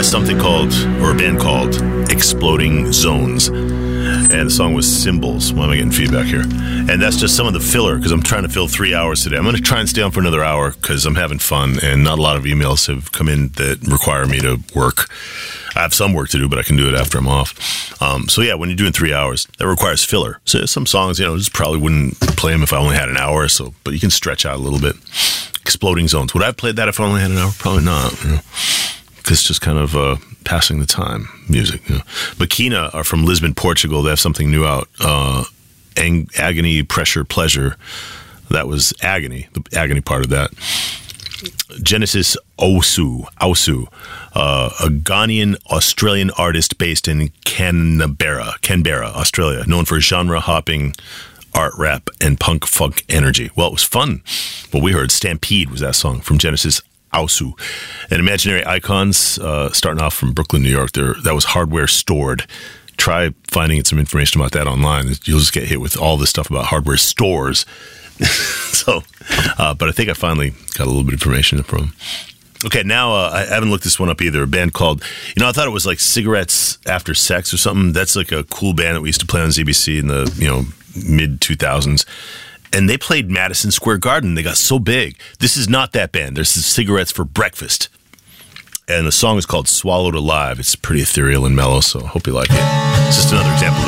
something called, or a band called, Exploding Zones. And the song was Symbols. Why am I getting feedback here? And that's just some of the filler, because I'm trying to fill 3 hours today. I'm going to try and stay on for another hour, because I'm having fun, and not a lot of emails have come in that require me to work. I have some work to do, but I can do it after I'm off. So yeah, when you're doing 3 hours, that requires filler. So some songs, just probably wouldn't play them if I only had an hour or so, but you can stretch out a little bit. Exploding Zones. Would I have played that if I only had an hour? Probably not. Because it's just kind of passing the time music. Makina are from Lisbon, Portugal. They have something new out. Agony, Pressure, Pleasure. That was Agony, the agony part of that. Genesis Osu, a Ghanaian Australian artist based in Canberra, Australia, known for genre-hopping art rap and punk funk energy. Well, it was fun. What we heard, Stampede, was that song from Genesis Osu. And Imaginary Icons, starting off from Brooklyn, New York, that was Hardware Stored. Try finding some information about that online. You'll just get hit with all this stuff about hardware stores. But I think I finally got a little bit of information from them. Okay, now I haven't looked this one up either. A band called, I thought it was like Cigarettes After Sex or something. That's like a cool band that we used to play on ZBC in the, mid-2000s. And they played Madison Square Garden. They got so big. This is not that band. There's Cigarettes for Breakfast. And the song is called Swallowed Alive. It's pretty ethereal and mellow, so I hope you like it. It's just another example